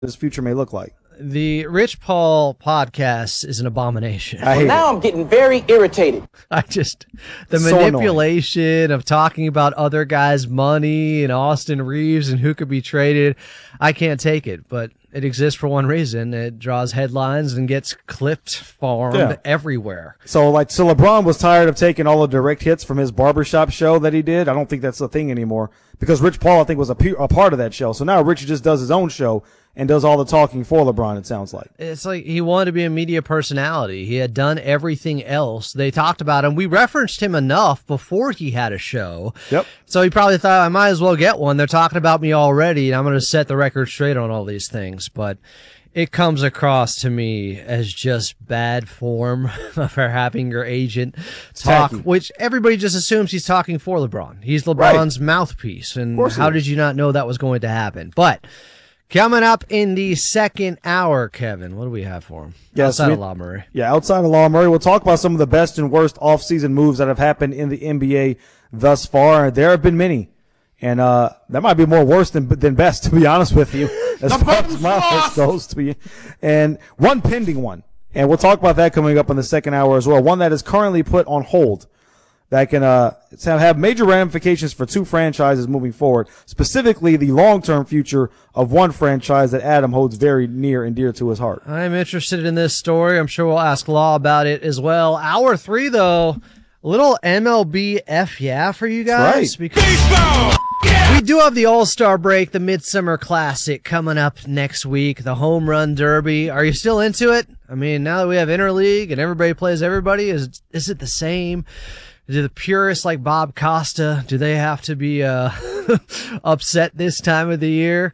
his future may look like. The Rich Paul podcast is an abomination. Now I'm getting very irritated. The manipulation of talking about other guys' money and Austin Reeves and who could be traded, I can't take it. But it exists for one reason. It draws headlines and gets clipped, farmed everywhere. So LeBron was tired of taking all the direct hits from his barbershop show that he did. I don't think that's a thing anymore because Rich Paul, I think, was a part of that show. So now Richie just does his own show and does all the talking for LeBron, it sounds like. It's like he wanted to be a media personality. He had done everything else. They talked about him. We referenced him enough before he had a show. Yep. So he probably thought, I might as well get one. They're talking about me already, and I'm going to set the record straight on all these things. But it comes across to me as just bad form for having your agent talk, which everybody just assumes he's talking for LeBron. He's LeBron's mouthpiece. And how did you not know that was going to happen? But coming up in the second hour, Kevin, what do we have for him? Outside of Law Murray. Yeah, outside of Law Murray, we'll talk about some of the best and worst offseason moves that have happened in the NBA thus far. There have been many, and that might be more worse than best, to be honest with you, as far as my list goes. And one pending one, and we'll talk about that coming up in the second hour as well. One that is currently put on hold that can have major ramifications for two franchises moving forward, specifically the long-term future of one franchise that Adam holds very near and dear to his heart. I'm interested in this story. I'm sure we'll ask Law about it as well. Hour 3, though, a little MLB for you guys. That's right. Because baseball! Yeah! We do have the All-Star break, the Midsummer Classic coming up next week, the Home Run Derby. Are you still into it? I mean, now that we have Interleague and everybody plays everybody, is it the same? Do the purists like Bob Costa, do they have to be upset this time of the year?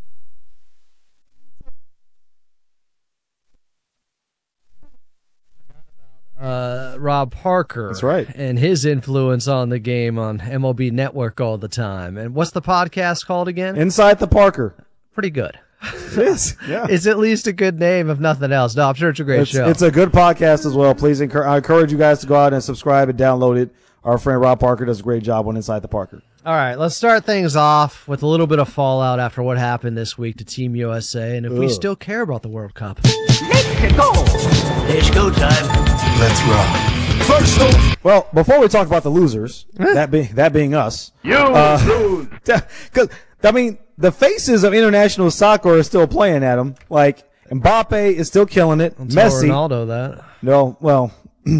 Rob Parker. That's right. And his influence on the game on MLB Network all the time. And what's the podcast called again? Inside the Parker. Pretty good. It is, yeah. It's at least a good name, if nothing else. No, I'm sure it's a great show. It's a good podcast as well. Please, I encourage you guys to go out and subscribe and download it. Our friend Rob Parker does a great job on Inside the Parker. All right, let's start things off with a little bit of fallout after what happened this week to Team USA, and if we still care about the World Cup. Mexico! It's go time. Let's rock. First off. Well, before we talk about the losers, that being us. You lose. Because, I mean, the faces of international soccer are still playing, Adam. Like, Mbappe is still killing it. Don't tell Messi. Ronaldo that. No, well,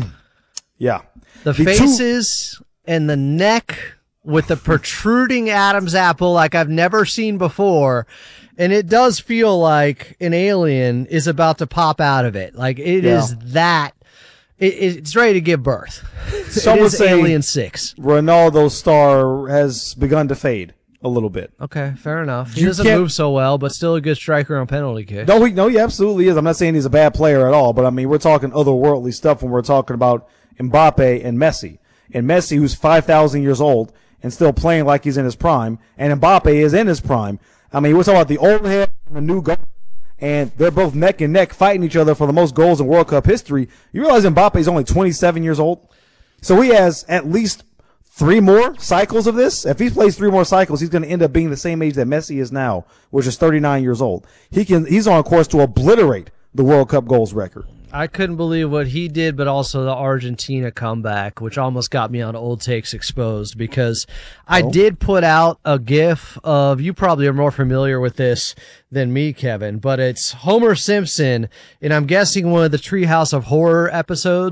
yeah. The faces and the neck with the protruding Adam's apple like I've never seen before. And it does feel like an alien is about to pop out of it. Like it is that. It's ready to give birth. Some would say Alien 6. Ronaldo's star has begun to fade a little bit. Okay, fair enough. He doesn't move so well, but still a good striker on penalty kick. No, he absolutely is. I'm not saying he's a bad player at all, but I mean, we're talking otherworldly stuff when we're talking about Mbappe and Messi. And Messi, who's 5,000 years old and still playing like he's in his prime, and Mbappe is in his prime. I mean, we're talking about the old head and the new guard, and they're both neck and neck fighting each other for the most goals in World Cup history. You realize Mbappe is only 27 years old? So he has at least 3 more cycles of this. If he plays 3 more cycles, he's going to end up being the same age that Messi is now, which is 39 years old. He's on course to obliterate the World Cup goals record. I couldn't believe what he did, but also the Argentina comeback, which almost got me on Old Takes Exposed, because I did put out a GIF of, you probably are more familiar with this than me, Kevin, but it's Homer Simpson, and I'm guessing one of the Treehouse of Horror episodes.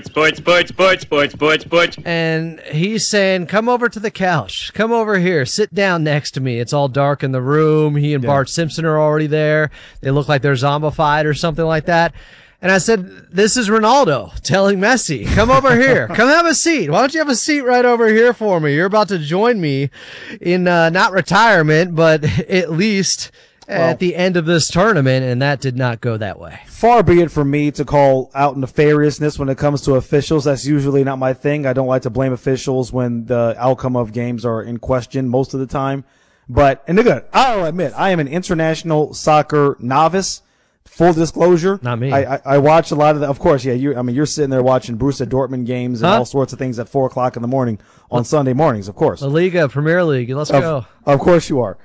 Sports. And he's saying, come over to the couch. Come over here. Sit down next to me. It's all dark in the room. He and Bart Simpson are already there. They look like they're zombified or something like that. And I said, this is Ronaldo telling Messi, come over here. Come have a seat. Why don't you have a seat right over here for me? You're about to join me in not retirement, but at least at the end of this tournament, and that did not go that way. Far be it from me to call out nefariousness when it comes to officials. That's usually not my thing. I don't like to blame officials when the outcome of games are in question most of the time. But, and again, I'll admit, I am an international soccer novice. Full disclosure. Not me. I watch a lot of the, of course, you're sitting there watching Borussia Dortmund games and all sorts of things at 4:00 in the morning on Sunday mornings, of course. La Liga, Premier League, let's go. Of course you are.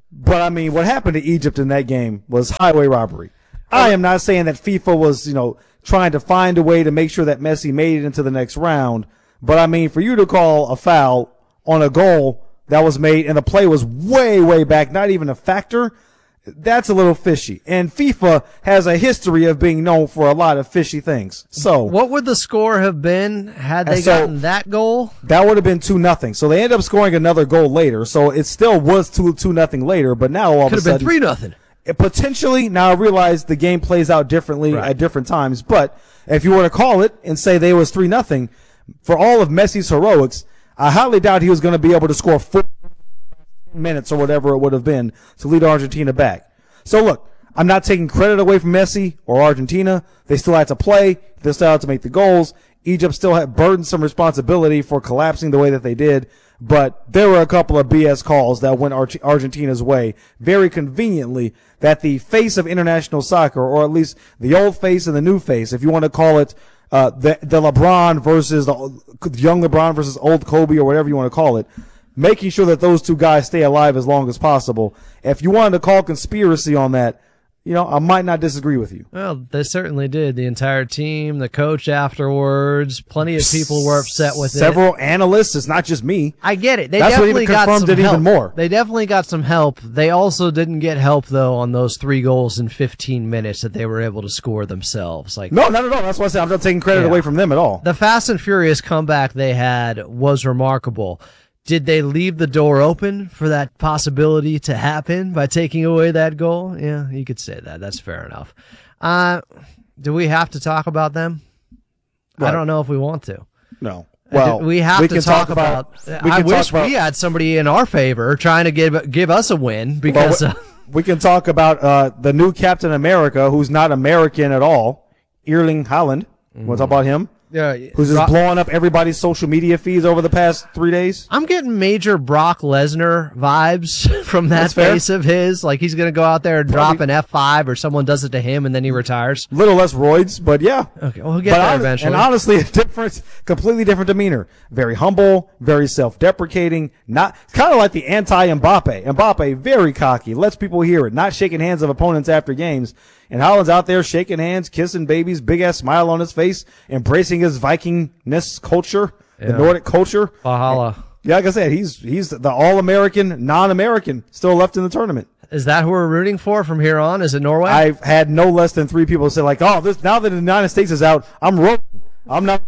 But I mean, what happened to Egypt in that game was highway robbery. I am not saying that FIFA was, trying to find a way to make sure that Messi made it into the next round. But I mean, for you to call a foul on a goal that was made and the play was way, way back, not even a factor, that's a little fishy. And FIFA has a history of being known for a lot of fishy things. So what would the score have been had they gotten that goal? That would have been 2-0. So they ended up scoring another goal later. So it still was 2-0 later, but now all of a sudden could have been 3-0. Potentially, now I realize the game plays out differently Right. at different times, but if you were to call it and say they was 3-0, for all of Messi's heroics, I highly doubt he was going to be able to score 4 minutes or whatever it would have been to lead Argentina back. So look, I'm not taking credit away from Messi or Argentina. They still had to play. They still had to make the goals. Egypt still had burdensome responsibility for collapsing the way that they did. But there were a couple of BS calls that went Argentina's way very conveniently, that the face of international soccer, or at least the old face and the new face, if you want to call it the LeBron versus the young LeBron versus old Kobe, or whatever you want to call it, making sure that those two guys stay alive as long as possible. If you wanted to call conspiracy on that, I might not disagree with you. Well, they certainly did. The entire team, the coach afterwards, plenty of people were upset with it. Several analysts, it's not just me. I get it. They That's what definitely even got confirmed some it help. even more. They definitely got some help. They also didn't get help, though, on those 3 goals in 15 minutes that they were able to score themselves. No, not at all. That's why I said I'm not taking credit away from them at all. The Fast and Furious comeback they had was remarkable. Did they leave the door open for that possibility to happen by taking away that goal? Yeah, you could say that. That's fair enough. Do we have to talk about them? What? I don't know if we want to. No. Well, we have to can talk about. I wish we had somebody in our favor trying to give us a win, because we can talk about the new Captain America, who's not American at all, Erling Haaland. Want to talk about him? Yeah, who's just blowing up everybody's social media feeds over the past 3 days? I'm getting major Brock Lesnar vibes from that face of his. Like he's going to go out there and drop an F5, or someone does it to him and then he retires. Little less roids, but yeah. Okay, we'll get there eventually. And honestly, a completely different demeanor. Very humble, very self-deprecating. Not kind of like the anti-Mbappe. Mbappe, very cocky, lets people hear it. Not shaking hands of opponents after games. And Haaland's out there shaking hands, kissing babies, big ass smile on his face, embracing his Vikingness culture, the Nordic culture. Valhalla. Yeah, like I said, he's the all-American, non-American, still left in the tournament. Is that who we're rooting for from here on? Is it Norway? I've had no less than 3 people say like, now that the United States is out, I'm rolling. I'm not.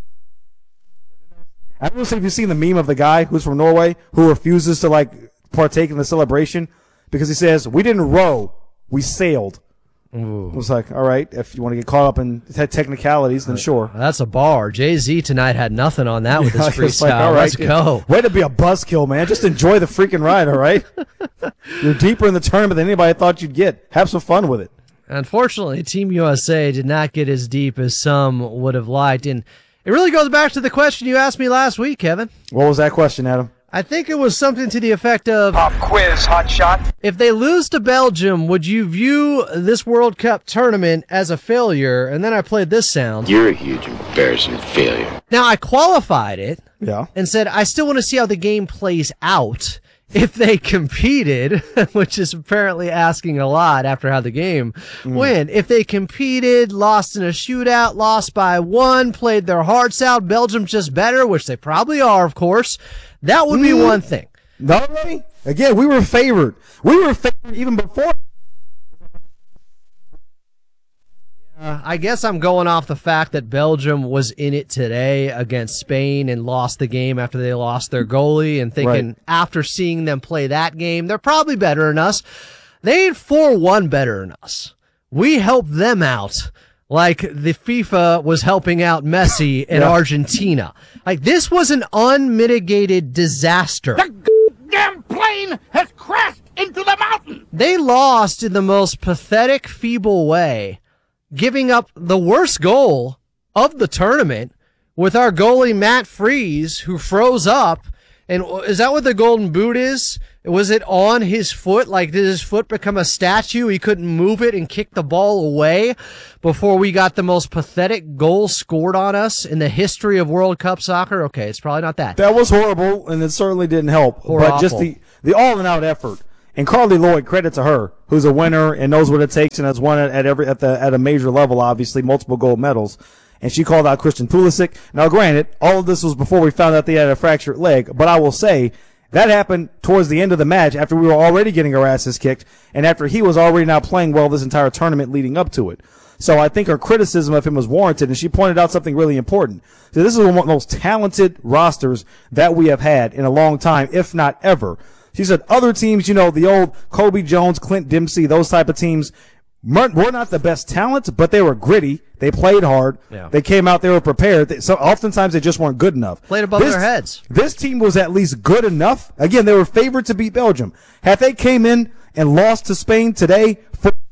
I don't know if you've seen the meme of the guy who's from Norway who refuses to partake in the celebration because he says, we didn't row, we sailed. Ooh. I was like, all right, if you want to get caught up in technicalities, then sure. That's a bar. Jay-Z tonight had nothing on that with his freestyle. All right, let's go. Way to be a buzzkill, man. Just enjoy the freaking ride, all right? You're deeper in the tournament than anybody thought you'd get. Have some fun with it. Unfortunately, Team USA did not get as deep as some would have liked. And it really goes back to the question you asked me last week, Kevin. What was that question, Adam? I think it was something to the effect of, Pop quiz, hot shot. if they lose to Belgium, would you view this World Cup tournament as a failure? And then I played this sound. You're a huge embarrassing failure. Now, I qualified it and said I still want to see how the game plays out. If they competed, which is apparently asking a lot after how the game went, if they competed, lost in a shootout, lost by 1, played their hearts out, Belgium's just better, which they probably are, of course, that would be one thing. No, really? Again, we were favored. We were favored even before. I guess I'm going off the fact that Belgium was in it today against Spain and lost the game after they lost their goalie, and thinking after seeing them play that game, they're probably better than us. They ain't 4-1 better than us. We helped them out like the FIFA was helping out Messi in Argentina. Like, this was an unmitigated disaster. The damn plane has crashed into the mountain. They lost in the most pathetic, feeble way, giving up the worst goal of the tournament with our goalie Matt Freese, who froze up. And is that what the golden boot is? Was it on his foot? Like, did his foot become a statue? He couldn't move it and kick the ball away before we got the most pathetic goal scored on us in the history of World Cup soccer? Okay, it's probably not that. That was horrible, and it certainly didn't help. But just the all-in-out effort. And Carly Lloyd, credit to her, who's a winner and knows what it takes and has won it at a major level, obviously, multiple gold medals. And she called out Christian Pulisic. Now, granted, all of this was before we found out they had a fractured leg, but I will say that happened towards the end of the match after we were already getting our asses kicked and after he was already not playing well this entire tournament leading up to it. So I think her criticism of him was warranted, and she pointed out something really important. So this is one of the most talented rosters that we have had in a long time, if not ever. She said other teams, the old Kobe Jones, Clint Dempsey, those type of teams were not the best talent, but they were gritty. They played hard. Yeah. They came out. They were prepared. So oftentimes they just weren't good enough. Played above their heads. This team was at least good enough. Again, they were favored to beat Belgium. Had they came in and lost to Spain today,